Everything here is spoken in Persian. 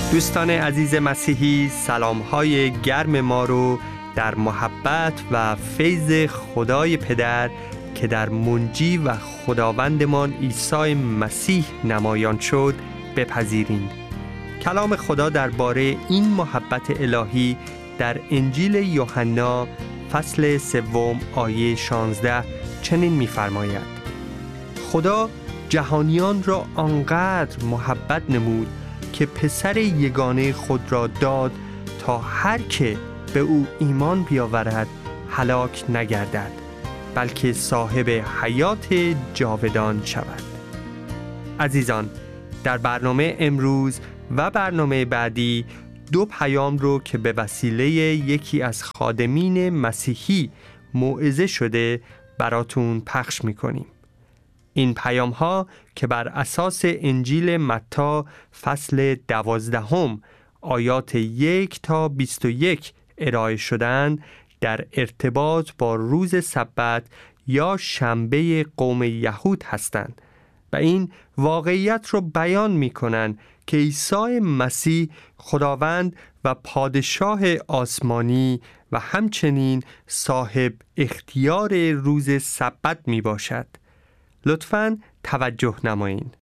دوستان عزیز مسیحی، سلام‌های گرم ما رو در محبت و فیض خدای پدر که در منجی و خداوندمان عیسی مسیح نمایان شد بپذیرید. کلام خدا درباره این محبت الهی در انجیل یوحنا فصل 3 آیه 16 چنین می‌فرماید: خدا جهانیان را آنقدر محبت نمود که پسر یگانه خود را داد تا هر که به او ایمان بیاورد هلاک نگردد، بلکه صاحب حیات جاودان شود. عزیزان، در برنامه امروز و برنامه بعدی 2 پیام رو که به وسیله یکی از خادمین مسیحی موعظه شده براتون پخش می‌کنیم. این پیام ها که بر اساس انجیل متی فصل 12 آیات 1 تا 21 ارائه شدند در ارتباط با روز سبت یا شنبه قوم یهود هستند و این واقعیت رو بیان می کنند که عیسی مسیح خداوند و پادشاه آسمانی و همچنین صاحب اختیار روز سبت می باشد. لطفاً توجه نمایید.